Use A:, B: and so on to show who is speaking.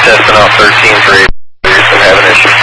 A: Testing off 13 for 8. Houston, have an issue.